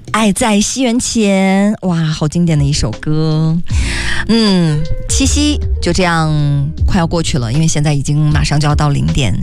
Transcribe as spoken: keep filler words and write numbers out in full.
爱在西元前，哇，好经典的一首歌。嗯，七夕就这样快要过去了，因为现在已经马上就要到零点。